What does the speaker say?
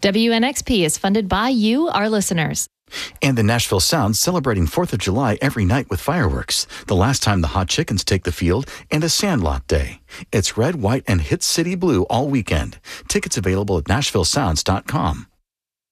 WNXP is funded by you, our listeners. And the Nashville Sound celebrating 4th of July every night with fireworks. The last time the Hot Chickens take the field, and a Sandlot Day. It's red, white, and Hit City Blue all weekend. Tickets available at NashvilleSounds.com.